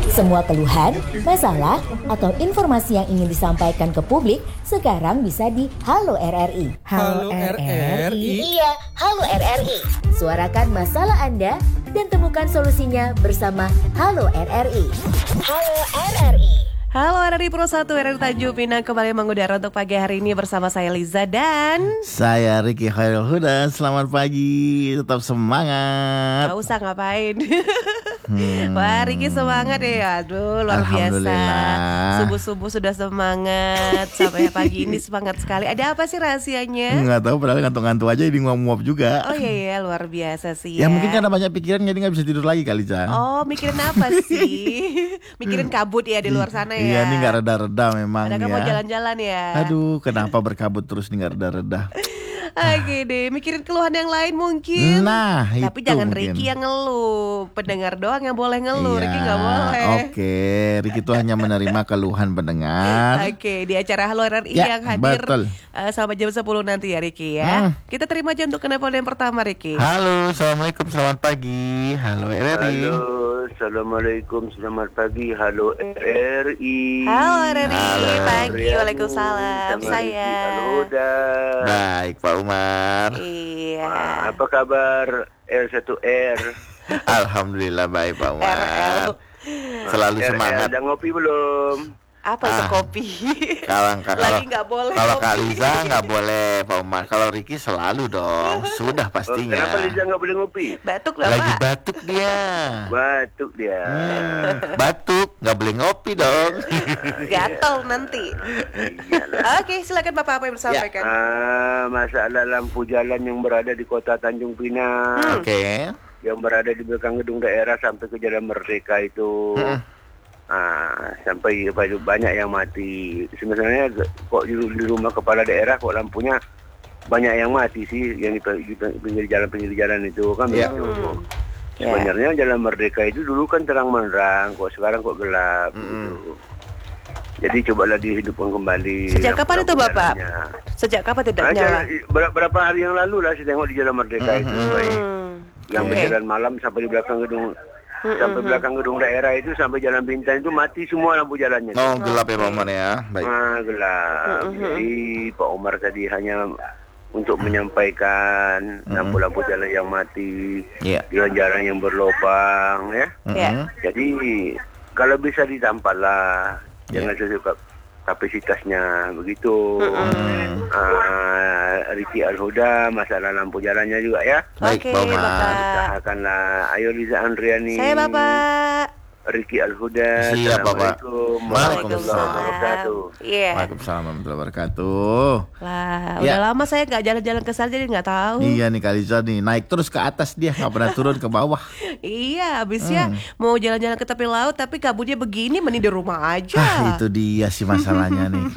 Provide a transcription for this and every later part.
Semua keluhan, masalah, atau informasi yang ingin disampaikan ke publik sekarang bisa di Halo RRI. Halo RRI? Iya, Halo RRI. Suarakan masalah Anda dan temukan solusinya bersama Halo RRI. Halo RRI. Halo RRI Pro 1 RRI Tanjung Pinang kembali mengudara untuk pagi hari ini bersama saya Liza dan Saya Ricky Khairul Huda. Selamat pagi, tetap semangat. gak usah ngapain. Wah Ricky semangat ya. Aduh luar biasa. Alhamdulillah. Subuh-subuh sudah semangat. Sampai pagi ini semangat sekali. Ada apa sih rahasianya? Nggak tahu, padahal ngantuk-ngantuk aja, jadi nguap-nguap juga. Oh iya luar biasa sih Ya ya. mungkin karena banyak pikiran jadi nggak bisa tidur lagi kali, Chan. Oh mikirin apa sih? Mikirin kabut ya di luar sana ya. Iya, ini nggak reda-reda memang Ada ya. mau jalan-jalan ya. Aduh, kenapa berkabut terus nih, nggak reda-reda. Oke deh, mikirin keluhan yang lain mungkin. Nah, Tapi itu jangan mungkin. Ricky yang ngeluh. Pendengar doang yang boleh ngeluh. Iya, Ricky gak boleh. Oke, Ricky itu hanya menerima keluhan pendengar. Oke, di acara Halo RRI Ya, yang hadir betul. sampai jam 10 nanti ya Ricky ya. Kita terima aja untuk telepon yang pertama Ricky. Halo, assalamualaikum, selamat pagi. Halo RRI. Halo, assalamualaikum, selamat pagi. Halo RRI. Halo RRI, Halo. pagi. Rianu, Waalaikumsalam. sama Saya. Halo Huda. Baik, Pak Umar. Iya. Apa kabar R1R? Alhamdulillah baik, Pak Umar. RL. Selalu semangat. Udah ngopi belum? Apa itu kopi? Lagi nggak boleh Kalau kopi. Kak Liza nggak boleh, Pak Umar. Kalau Ricky selalu dong. Sudah pastinya. Kenapa Liza nggak boleh ngopi? Batuk lah Lagi Pak. batuk dia. Batuk dia. Batuk, nggak boleh ngopi dong. Gatel nanti. Oke, silakan Bapak apa yang disampaikan? Masalah lampu jalan yang berada di kota Tanjung Pinang, Oke. yang berada di belakang gedung daerah sampai ke Jalan Merdeka itu. Sampai banyak yang mati. Sebenarnya kok di rumah kepala daerah kok lampunya banyak yang mati sih, yang di pinggir jalan itu kan Ya. begitu. Sebenarnya Jalan Merdeka itu dulu kan terang menerang, kok sekarang kok gelap gitu. Jadi cobalah dihidupkan kembali. Sejak kapan itu, Bapak? jalannya. Sejak kapan tidak nyala? Berapa hari yang lalu lah saya tengok di Jalan Merdeka itu, baik. Yang Oke. berjalan malam sampai di belakang gedung, sampai belakang gedung daerah itu, sampai Jalan Bintan itu mati semua lampu jalannya. Oh, gelap ya, Pak Umar ya. Baik. Gelap. Jadi Pak Umar tadi hanya untuk menyampaikan lampu-lampu jalan yang mati, Iya. jalan-jalan yang berlobang, ya. Ya. Jadi kalau bisa ditampal lah, jangan sesuai kapasitasnya begitu. Ricky Al-Huda, masalah lampu jalannya juga ya. Baik, Oke, Pak Umar. Bapak. Usahakanlah. Ayo Liza Andriani. Saya Bapak. Ricky Al-Huda. Siap, Bapak. Assalamualaikum Waalaikumsalam. warahmatullahi wabarakatuh. Iya. Waalaikumsalam warahmatullahi wabarakatuh. Lah, Ya. udah lama saya nggak jalan-jalan ke sana jadi nggak tahu. Iya nih Kak Liza nih, naik terus ke atas dia, nggak pernah turun ke bawah. Iya, habisnya mau jalan-jalan ke tepi laut tapi kabutnya begini mending di rumah aja. Itu dia sih masalahnya nih.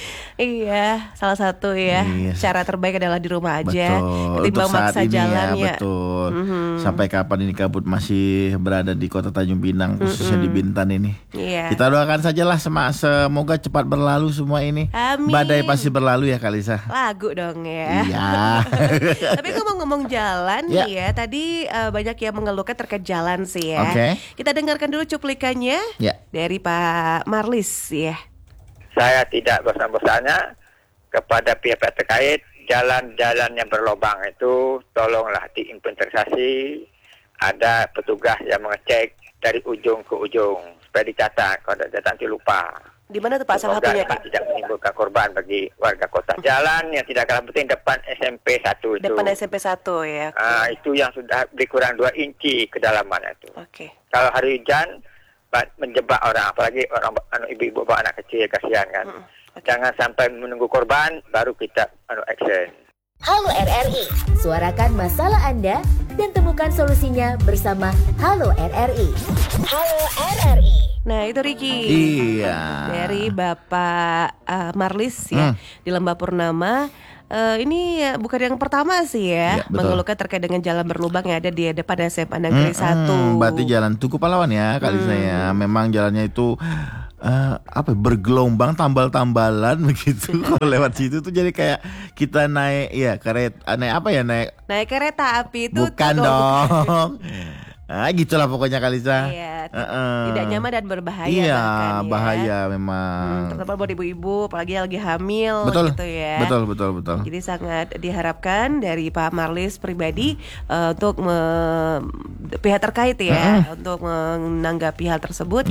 Iya, salah satu ya. Iya. Cara terbaik adalah di rumah aja. Betul. Ketimbang Untuk saat maksa ini jalan ya, ya. betul. Sampai kapan ini kabut masih berada di kota Tanjung Pinang, khususnya di Bintan ini. Iya. Kita doakan sajalah semoga cepat berlalu semua ini. Amin. Badai pasti berlalu ya Kak Liza. Lagu dong ya. Iya. Tapi ngomong-ngomong jalan Ya. nih ya, tadi banyak yang mengeluhkan terkait jalan sih ya. Oke. Kita dengarkan dulu cuplikannya Ya. dari Pak Marlis ya. Saya tidak bosan-bosannya kepada pihak-pihak terkait, jalan-jalan yang berlobang itu tolonglah diinventarisasi, ada petugas yang mengecek dari ujung ke ujung supaya dicatat, kalau tidak nanti lupa. Di mana tuh Pak salah Semoga satunya ini Pak? tidak menimbulkan korban bagi warga kota. Jalan yang tidak kalah penting depan SMP 1 itu. Depan SMP 1 ya. Itu yang sudah lebih kurang 2 inci kedalamannya itu. Oke. Kalau hari hujan menjebak orang, apalagi orang ibu-ibu bawa anak kecil, kasihan kan. Oke. Jangan sampai menunggu korban baru kita action. Halo RRI. Suarakan masalah Anda dan temukan solusinya bersama Halo RRI. Halo RRI. Nah itu Ricky. Iya. Dari Bapak Marlis ya di Lembah Purnama. Ini bukan yang pertama sih ya, Iya, betul. mengeluhkan terkait dengan jalan berlubang yang ada di depan SMA Negeri 1. Berarti jalan Tugu Pahlawan ya Kak Liza ya. Memang jalannya itu bergelombang, tambal-tambalan begitu. Kalau lewat situ tuh jadi kayak kita naik ya kereta, naik apa ya, naik Naik kereta api itu bukan tuh dong. Gitulah pokoknya Kalisa. Iya, tidak nyaman dan berbahaya. Iya, bahkan, ya. bahaya memang. Terutama buat ibu-ibu, apalagi yang lagi hamil, Betul, gitu ya. betul. Jadi sangat diharapkan dari Pak Marlis pribadi untuk pihak terkait ya, untuk menanggapi hal tersebut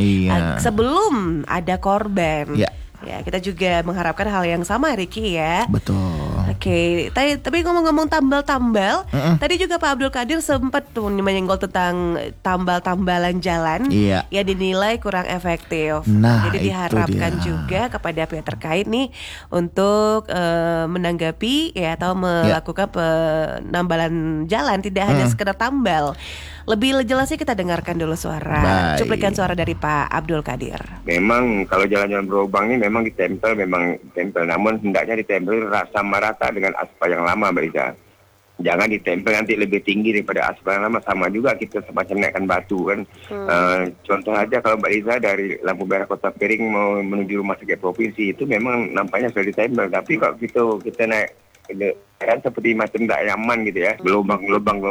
sebelum ada korban. Iya. Ya, kita juga mengharapkan hal yang sama, Ricky ya. Betul. Oke, tapi ngomong-ngomong tambal-tambal, tadi juga Pak Abdul Qadir sempat tuh menyenggol tentang tambal-tambalan jalan yang dinilai kurang efektif. Nah, jadi diharapkan juga kepada pihak terkait nih untuk menanggapi ya atau melakukan penambalan jalan, tidak hanya sekedar tambal. Lebih jelasnya kita dengarkan dulu cuplikan suara dari Pak Abdul Qadir. Memang kalau jalan-jalan berlubang ini memang ditempel, namun hendaknya ditempel sama rata dengan aspal yang lama, Mbak Iza. Jangan ditempel nanti lebih tinggi daripada aspal yang lama, sama juga kita semacam naikkan batu kan. Contoh aja kalau Mbak Iza dari lampu merah Kota Piring mau menuju rumah sakit provinsi itu memang nampaknya sudah ditempel, tapi kalau kita naik kan seperti macam tak nyaman gitu ya, lubang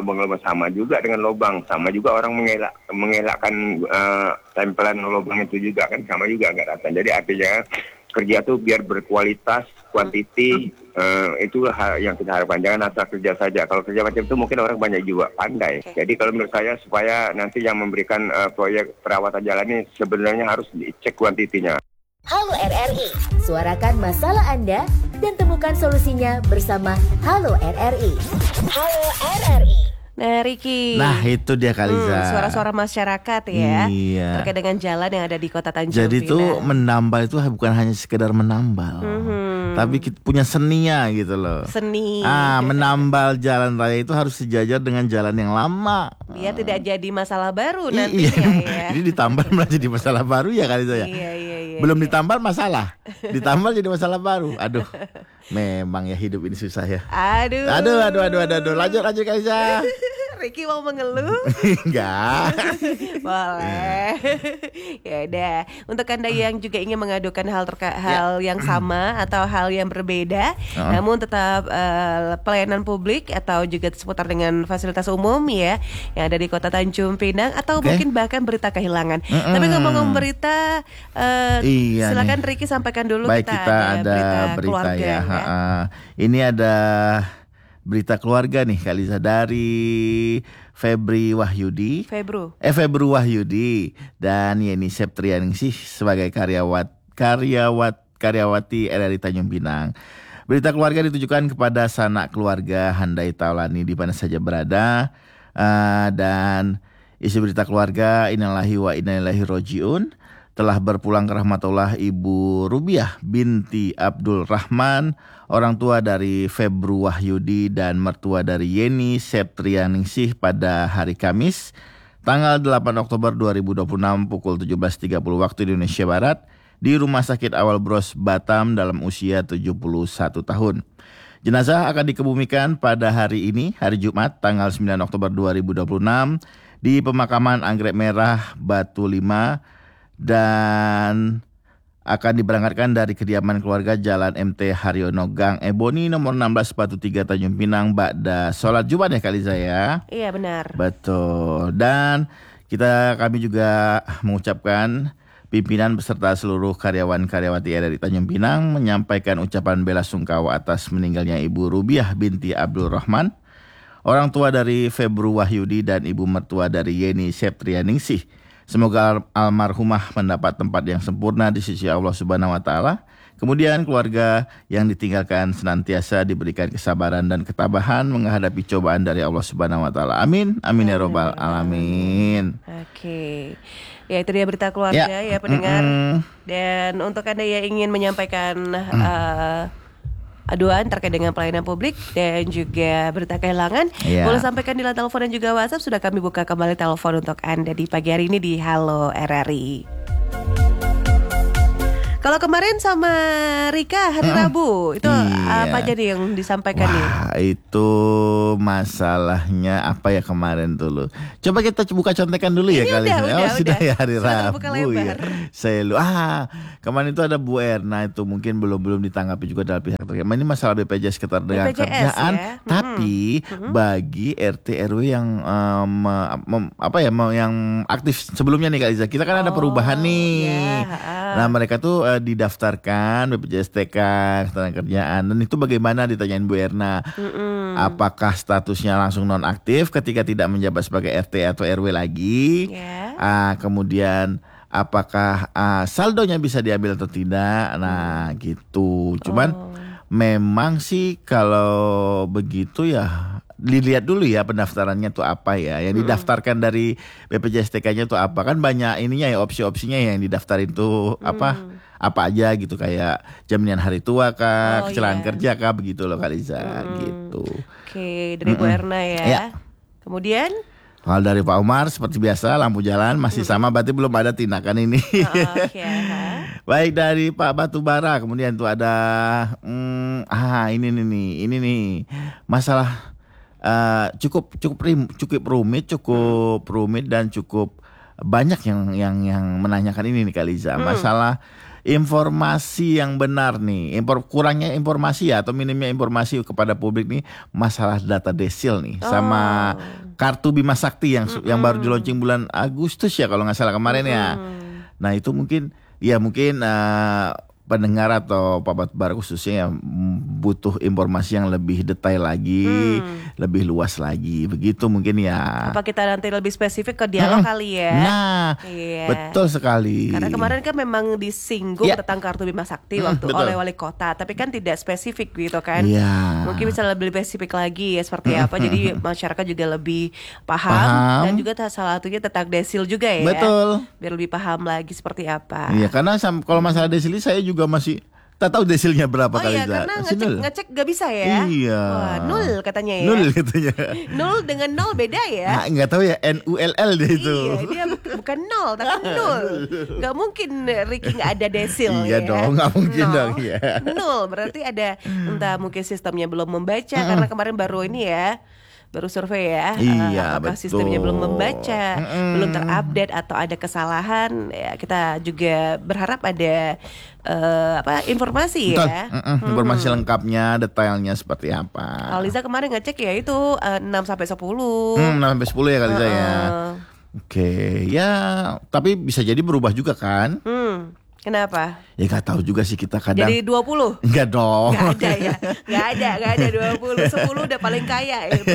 sama juga dengan lubang, sama juga orang mengelakkan tempelan lubang itu juga kan, sama juga nggak rata. Jadi artinya kerja tuh biar berkualitas, kuantiti, itulah hal yang kita harapkan. Jangan asal kerja saja. Kalau kerja macam itu mungkin orang banyak juga pandai. Jadi kalau menurut saya supaya nanti yang memberikan proyek perawatan jalan ini sebenarnya harus dicek kuantitinya. Halo RRI, suarakan masalah Anda dan temukan solusinya bersama Halo RRI. Halo RRI. Nah, Ricky. Nah, itu dia Kalisa. Suara-suara masyarakat ya. Iya. Terkait dengan jalan yang ada di Kota Tanjung Jadi Pinang. tuh menambal itu bukan hanya sekedar menambal, tapi kita punya seninya gitu loh. Seni. Menambal jalan raya itu harus sejajar dengan jalan yang lama. Biar tidak jadi masalah baru nantinya ya. Jadi ditambal malah jadi masalah baru ya Kalisa ya. Iya. Belum ditambal masalah, ditambal jadi masalah baru. Aduh, memang ya hidup ini susah ya. Aduh. Lanjut Kalisa. Ricky mau mengeluh? Enggak. Boleh. Ya udah. Untuk Anda yang juga ingin mengadukan hal yang sama atau hal yang berbeda, namun tetap pelayanan publik atau juga seputar dengan fasilitas umum ya yang ada di Kota Tanjung Pinang atau mungkin bahkan berita kehilangan. Tapi ngomong-ngomong berita, silakan Ricky sampaikan dulu. Baik, kita ada berita ya. Ini ada berita keluarga nih Kalisa dari Febri Wahyudi. Febru Wahyudi dan Yeni Septrianingsih sebagai karyawati RRI Tanjung Pinang. Berita keluarga ditujukan kepada sanak keluarga Handai Taulani di mana saja berada, dan isi berita keluarga innalillahi wa inna ilaihi rajiun. Telah berpulang ke rahmatullah Ibu Rubiah binti Abdul Rahman, orang tua dari Febru Wahyudi dan mertua dari Yeni Septrianingsih pada hari Kamis, tanggal 8 Oktober 2026 pukul 17.30 waktu Indonesia Barat di Rumah Sakit Awal Bros Batam dalam usia 71 tahun. Jenazah akan dikebumikan pada hari ini, hari Jumat, tanggal 9 Oktober 2026 di pemakaman Anggrek Merah Batu 5 dan akan diberangkatkan dari kediaman keluarga Jalan MT Haryono Gang Eboni nomor 16 Batu 3 Tanjung Pinang ba'da sholat Jumat ya Kalisa ya. Iya benar. Betul. Dan kami juga mengucapkan pimpinan beserta seluruh karyawan-karyawati RRI Tanjung Pinang menyampaikan ucapan bela sungkawa atas meninggalnya Ibu Rubiah binti Abdul Rahman, orang tua dari Febru Wahyudi dan ibu mertua dari Yeni Septrianingsih. Semoga almarhumah mendapat tempat yang sempurna di sisi Allah Subhanahu wa taala. Kemudian keluarga yang ditinggalkan senantiasa diberikan kesabaran dan ketabahan menghadapi cobaan dari Allah Subhanahu wa taala. Amin. Amin ya rabbal alamin. Oke. Ya itu dia berita keluarga ya pendengar. Dan untuk Anda yang ingin menyampaikan aduan terkait dengan pelayanan publik dan juga berita kehilangan, boleh sampaikan di line telepon dan juga WhatsApp. Sudah kami buka kembali telepon untuk Anda di pagi hari ini di Halo RRI. Kalau kemarin sama Rika hari Rabu itu apa aja nih yang disampaikan nih? Wah, itu masalahnya apa ya kemarin tuh lo. Coba kita buka contekan dulu ya kali ini. Sudah ya hari Rabu ya. Saya kemarin itu ada Bu Erna itu mungkin belum ditanggapi juga dari pihak terkait. Ini masalah BPJS Ketenagakerjaan ya? Tapi bagi RT RW yang yang aktif sebelumnya nih Kak Liza, kita kan ada perubahan nih. Nah mereka tuh didaftarkan BPJS TK Ketenagakerjaan, dan itu bagaimana ditanyain Bu Erna, apakah statusnya langsung nonaktif ketika tidak menjabat sebagai RT atau RW lagi, kemudian apakah saldonya bisa diambil atau tidak, nah gitu. Cuman memang sih kalau begitu ya dilihat dulu ya pendaftarannya tuh apa ya, yang didaftarkan dari BPJS TK-nya tuh apa, kan banyak ininya ya, opsi-opsinya yang didaftarin tuh apa aja gitu, kayak jaminan hari tua kah, kecelakaan kerja kah, begitu loh Kak Liza gitu. Oke, dari Bu Erna ya. Kemudian kalau dari Pak Umar seperti biasa lampu jalan masih sama, berarti belum ada tindakan ini. Baik, dari Pak Batubara kemudian tuh ada ini nih masalah cukup rumit dan cukup banyak yang menanyakan ini nih Kak Liza, masalah informasi yang benar nih, kurangnya informasi ya atau minimnya informasi kepada publik nih, masalah data desil nih sama kartu Bima Sakti yang baru di launching bulan Agustus ya kalau nggak salah kemarin ya. Nah itu mungkin pendengar atau Pak Batubara khususnya yang butuh informasi yang lebih detail lagi, lebih luas lagi, begitu mungkin ya. Apa kita nanti lebih spesifik ke dialog kali ya? Nah, betul sekali. Karena kemarin kan memang disinggung tentang kartu Bima Sakti waktu oleh wali kota, tapi kan tidak spesifik gitu kan? Mungkin bisa lebih spesifik lagi ya seperti apa, jadi masyarakat juga lebih paham. Dan juga salah satunya tentang desil juga ya. Betul. Biar lebih paham lagi seperti apa. Iya, karena kalau masalah desil ini saya juga masih tak tahu desilnya berapa kali. Karena ngecek gak bisa ya. Iya. Wah, 0 katanya ya. 0 katanya. 0 dengan 0 beda ya. Nah, nggak tahu ya, NULL deh itu. Iya, dia bukan 0 tapi 0. Gak mungkin Ricky nggak ada desil. Iya dong, nggak mungkin dong ya. 0 berarti ada, entah mungkin sistemnya belum membaca karena kemarin baru ini ya. Baru survei ya, apakah sistemnya belum membaca, belum terupdate atau ada kesalahan ya. Kita juga berharap ada informasi. Betul. Ya informasi lengkapnya, detailnya seperti apa. Kalau Liza kemarin ngecek ya itu 6-10 6-10 ya Kak Liza ya. Oke, ya tapi bisa jadi berubah juga kan. Kenapa? Ya gak tahu juga sih kita kadang. Jadi 20? Enggak dong. Gak ada ya. Gak ada 20. 10 udah paling kaya itu.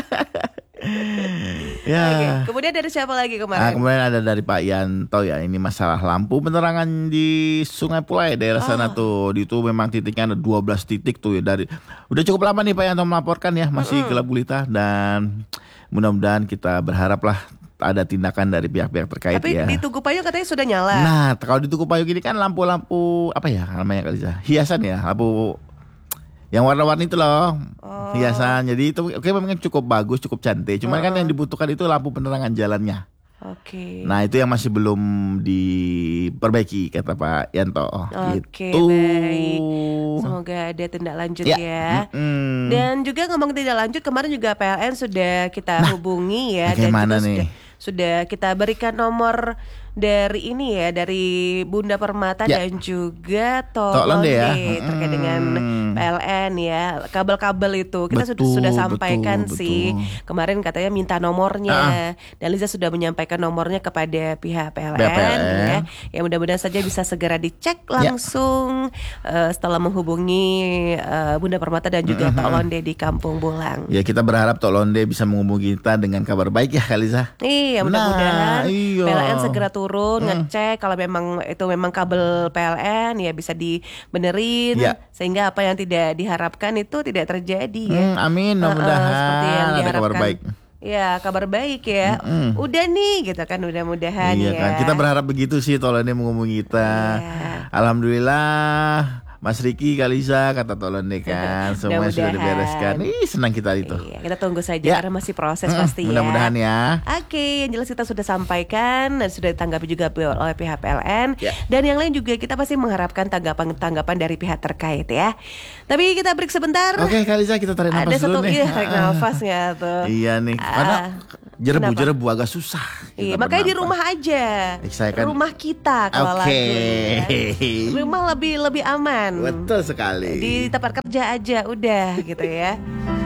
Ya. Oke. Kemudian dari siapa lagi kemarin? Kemudian ada dari Pak Yanto ya. Ini masalah lampu penerangan di Sungai Pulai daerah sana tuh. Itu memang titiknya ada 12 titik tuh ya. Udah cukup lama nih Pak Yanto melaporkan ya. Masih gelap gulita, dan mudah-mudahan kita berharap lah ada tindakan dari pihak-pihak terkait. Tapi ya. di Tugu Payung katanya sudah nyala. Nah, kalau di Tugu Payung ini kan lampu-lampu apa ya namanya Kak Liza? Hiasan ya, lampu yang warna-warni itu loh. Hiasan. Jadi itu memang cukup bagus, cukup cantik. Cuman kan yang dibutuhkan itu lampu penerangan jalannya. Nah, itu yang masih belum diperbaiki kata Pak Yanto. Gitu. Baik. Semoga ada tindak lanjut ya. Dan juga ngomong tindak lanjut, kemarin juga PLN sudah kita hubungi ya. Bagaimana dan nih? Sudah kita berikan nomor dari ini ya, dari Bunda Permata dan juga Tok Londe terkait dengan PLN ya, kabel-kabel itu kita sudah sampaikan sih. Kemarin katanya minta nomornya, dan Liza sudah menyampaikan nomornya kepada pihak PLN. Ya. Ya mudah-mudahan saja bisa segera dicek langsung setelah menghubungi Bunda Permata dan juga Tok Londe di Kampung Bulang. Ya kita berharap Tok Londe bisa menghubungi kita dengan kabar baik ya Liza. Iya, mudah-mudahan PLN segera turun ngecek kalau memang itu memang kabel PLN ya bisa dibenerin sehingga apa yang tidak diharapkan itu tidak terjadi ya. Amin, mudah-mudahan ada kabar baik. Ya, kabar baik ya. Udah nih gitu kan, mudah-mudahan ya. Kan. Kita berharap begitu sih Tok Londe menghubungi kita. Alhamdulillah Mas Riki, Kalisa, kata tolong deh kan. Semuanya sudah dibereskan. Senang kita itu. Iya, kita tunggu saja Ya. karena masih proses pasti ya. Mudah-mudahan ya. Oke, yang jelas kita sudah sampaikan dan sudah ditanggapi juga oleh pihak PLN. Ya. Dan yang lain juga kita pasti mengharapkan tanggapan-tanggapan dari pihak terkait ya. Tapi kita break sebentar. Oke, Kalisa, kita tarik nafas Ada dulu satu nih. tarik nafas nggak tuh? Iya nih, karena jerebu-jerebu agak susah. Iya, kita makanya di bernafas. rumah aja. Saya kan- Rumah kita kalau Oke. lagu ya. Rumah lebih aman. Betul sekali. Di tempat kerja aja udah gitu ya.